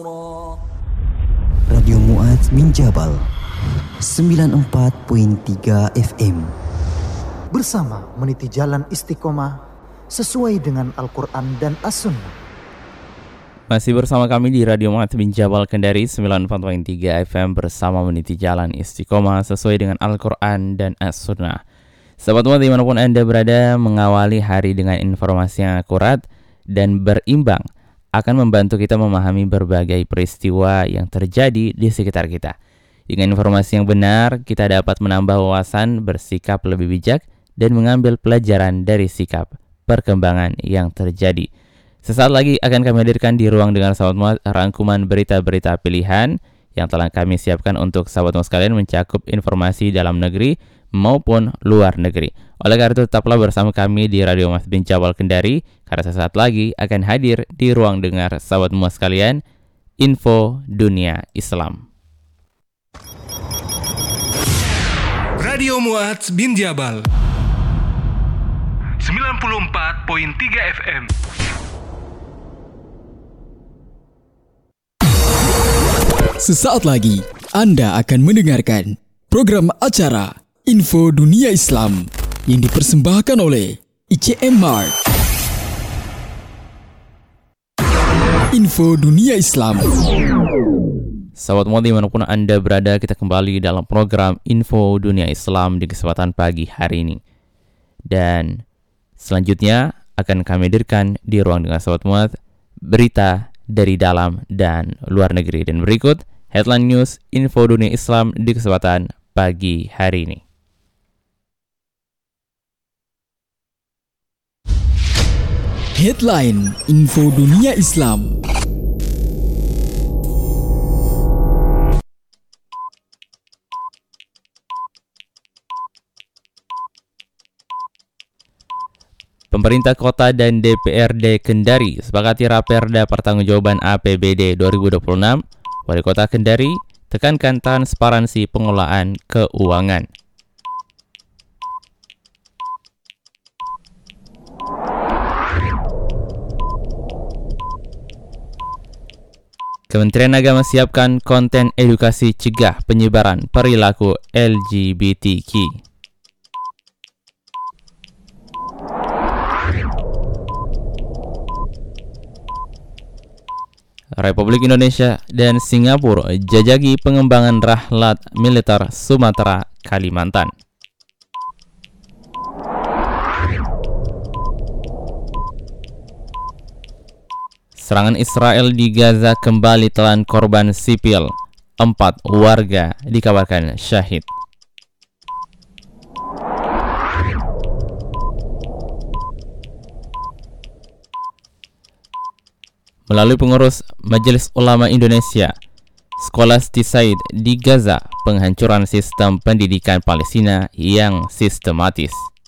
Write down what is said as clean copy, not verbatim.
Radio Mu'adz bin Jabal 94.3 FM. Bersama meniti jalan istiqomah sesuai dengan Al-Quran dan As-Sunnah. Masih bersama kami di Radio Mu'adz bin Jabal Kendari 94.3 FM bersama meniti jalan istiqomah sesuai dengan Al-Quran dan As-Sunnah. Sahabat Mu'adz dimanapun Anda berada, mengawali hari dengan informasi yang akurat dan berimbang akan membantu kita memahami berbagai peristiwa yang terjadi di sekitar kita. Dengan informasi yang benar, kita dapat menambah wawasan, bersikap lebih bijak, dan mengambil pelajaran dari sikap perkembangan yang terjadi. Sesaat lagi akan kami hadirkan di ruang dengar sahabat Mu'adz rangkuman berita-berita pilihan yang telah kami siapkan untuk sahabat Mu'adz sekalian mencakup informasi dalam negeri maupun luar negeri. Oleh karena itu tetaplah bersama kami di Radio Mu'adz bin Jabal Kendari karena sesaat lagi akan hadir di ruang dengar sahabat Mu'adz sekalian info dunia Islam. Radio Mu'adz bin Jabal 94.3 FM. Sesaat lagi Anda akan mendengarkan program acara Info Dunia Islam yang dipersembahkan oleh ICM Mart. Info Dunia Islam. Sahabat Mu'adz dimanapun Anda berada, kita kembali dalam program Info Dunia Islam di kesempatan pagi hari ini. Dan selanjutnya akan kami hadirkan di ruang dengar sahabat Mu'adz berita dari dalam dan luar negeri. Dan berikut headline news Info Dunia Islam di kesempatan pagi hari ini. Headline Info Dunia Islam. Pemerintah Kota dan DPRD Kendari sepakati Raperda Pertanggungjawaban APBD 2026. Wali Kota Kendari tekankan transparansi pengelolaan keuangan. Kementerian Agama siapkan konten edukasi cegah penyebaran perilaku LGBTQ. Republik Indonesia dan Singapura jajaki pengembangan rahlat militer Sumatera, Kalimantan. Serangan Israel di Gaza kembali telan korban sipil. 4 warga dikabarkan syahid. Melalui pengurus Majelis Ulama Indonesia, Scholastic di Gaza, penghancuran sistem pendidikan Palestina yang sistematis.